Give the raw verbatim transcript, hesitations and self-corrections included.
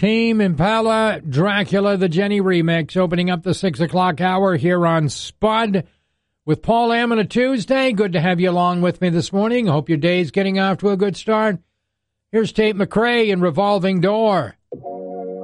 Tame Impala, Dracula, the Jenny remix, opening up the six o'clock hour here on Spud with Paul Am on a Tuesday. Good to have you along with me this morning. Hope your day's getting off to a good start. Here's Tate McRae in Revolving Door.